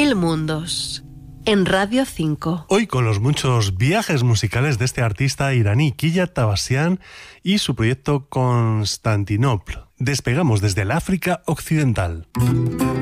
Mil mundos, en Radio 5. Hoy con los muchos viajes musicales de este artista iraní Kiyat Tabasian y su proyecto Constantinopla. Despegamos desde el África Occidental.